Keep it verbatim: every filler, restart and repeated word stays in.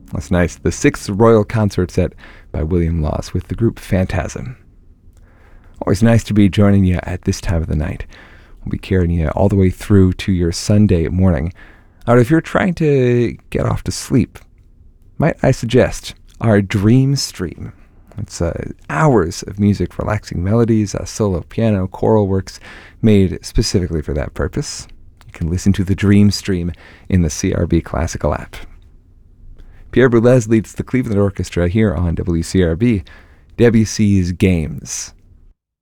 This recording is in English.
That's nice. The Sixth Royal Consort Set by William Laws with the group Phantasm. Always nice to be joining you at this time of the night. We'll be carrying you all the way through to your Sunday morning. Now, if you're trying to get off to sleep, might I suggest our Dream Stream. It's uh, hours of music, relaxing melodies, uh, solo piano, choral works made specifically for that purpose. You can listen to the Dream Stream in the C R B Classical app. Pierre Boulez leads the Cleveland Orchestra here on W C R B. Debussy's Games.